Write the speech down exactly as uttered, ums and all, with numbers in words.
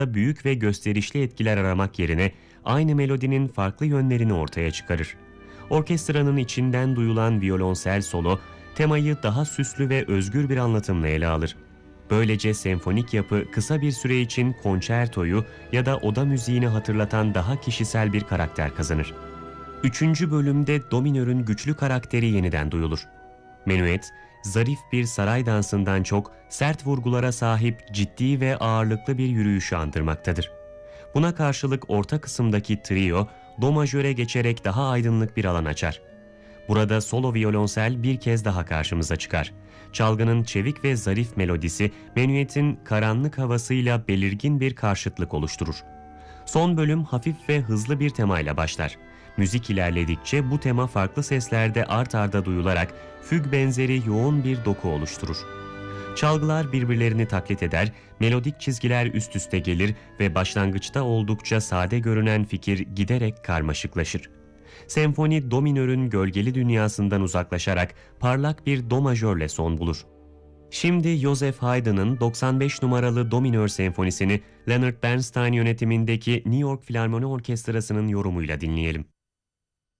büyük ve gösterişli etkiler aramak yerine aynı melodinin farklı yönlerini ortaya çıkarır. Orkestranın içinden duyulan violonsel solo, temayı daha süslü ve özgür bir anlatımla ele alır. Böylece senfonik yapı kısa bir süre için konçertoyu ya da oda müziğini hatırlatan daha kişisel bir karakter kazanır. Üçüncü bölümde do minörün güçlü karakteri yeniden duyulur. Menuet, zarif bir saray dansından çok sert vurgulara sahip ciddi ve ağırlıklı bir yürüyüşü andırmaktadır. Buna karşılık orta kısımdaki trio, do majöre geçerek daha aydınlık bir alan açar. Burada solo violonsel bir kez daha karşımıza çıkar. Çalgının çevik ve zarif melodisi, menuetin karanlık havasıyla belirgin bir karşıtlık oluşturur. Son bölüm hafif ve hızlı bir temayla başlar. Müzik ilerledikçe bu tema farklı seslerde art arda duyularak füg benzeri yoğun bir doku oluşturur. Çalgılar birbirlerini taklit eder, melodik çizgiler üst üste gelir ve başlangıçta oldukça sade görünen fikir giderek karmaşıklaşır. Senfoni do minörün gölgeli dünyasından uzaklaşarak parlak bir do majörle son bulur. Şimdi Joseph Haydn'ın doksan beş numaralı do minör senfonisini Leonard Bernstein yönetimindeki New York Filarmoni Orkestrası'nın yorumuyla dinleyelim.